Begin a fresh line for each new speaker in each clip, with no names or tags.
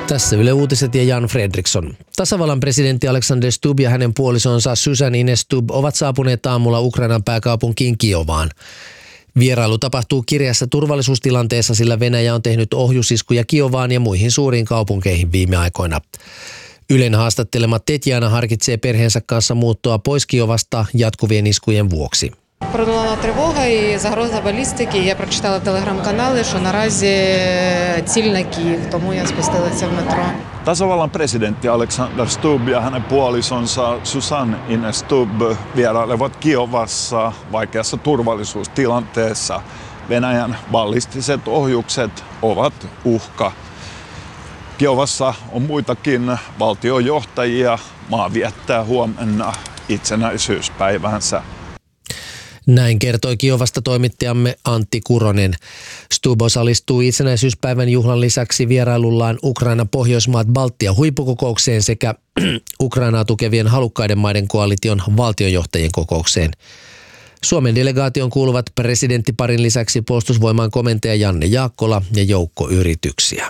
Tässä Yle Uutiset ja Jan Fredriksson. Tasavallan presidentti Alexander Stubb ja hänen puolisonsa Susan Ines Stubb ovat saapuneet aamulla Ukrainan pääkaupunkiin Kiovaan. Vierailu tapahtuu kireässä turvallisuustilanteessa, sillä Venäjä on tehnyt ohjusiskuja Kiovaan ja muihin suuriin kaupunkeihin viime aikoina. Ylen haastattelema Tetjana harkitsee perheensä kanssa muuttoa pois Kiovasta jatkuvien iskujen vuoksi.
Пролунала тривога і загроза балістики. Я прочитала телеграм-канали, що наразі ціль на Київ, тому я спустилася в метро.
Tasavallan presidentti Alexander Stubb ja hänen puolisonsa Susan Ines Stubb vierailevat Kiovassa vaikeassa turvallisuustilanteessa. Venäjän ballistiset ohjukset ovat uhka. Kiovassa on muitakin valtiojohtajia. Maa viettää huomenna itsenäisyyspäivänsä.
Näin kertoi Kiovasta toimittajamme Antti Kuronen. Stubb osallistuu itsenäisyyspäivän juhlan lisäksi vierailullaan Ukraina Pohjoismaat Baltia huippukokoukseen sekä Ukrainaa tukevien halukkaiden maiden koalition valtiojohtajien kokoukseen. Suomen delegaation kuuluvat presidenttiparin lisäksi puolustusvoimaan komentaja Janne Jaakkola ja joukko yrityksiä.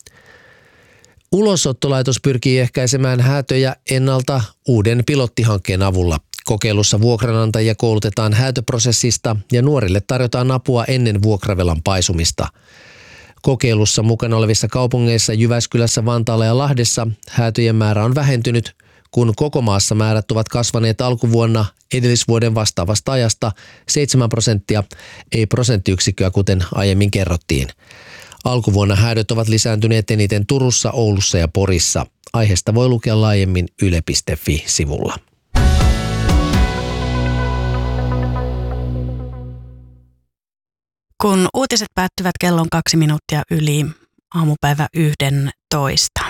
Ulosottolaitos pyrkii ehkäisemään häätöjä ennalta uuden pilottihankkeen avulla. Kokeilussa vuokranantajia koulutetaan häätöprosessista ja nuorille tarjotaan apua ennen vuokravelan paisumista. Kokeilussa mukana olevissa kaupungeissa Jyväskylässä, Vantaalla ja Lahdessa häätöjen määrä on vähentynyt, kun koko maassa määrät ovat kasvaneet alkuvuonna edellisvuoden vastaavasta ajasta 7%, ei prosenttiyksikköä kuten aiemmin kerrottiin. Alkuvuonna häädöt ovat lisääntyneet eniten Turussa, Oulussa ja Porissa. Aiheesta voi lukea laajemmin yle.fi-sivulla.
Kun uutiset päättyvät kellon 2 minuuttia yli aamupäivä 11.